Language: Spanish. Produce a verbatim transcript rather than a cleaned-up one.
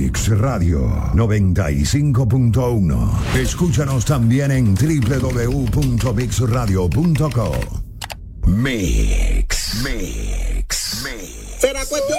Mix Radio noventa y cinco punto uno. Escúchanos también en doble u doble u doble u punto mix radio punto com. Mix, Mix, Mix. Será cuestión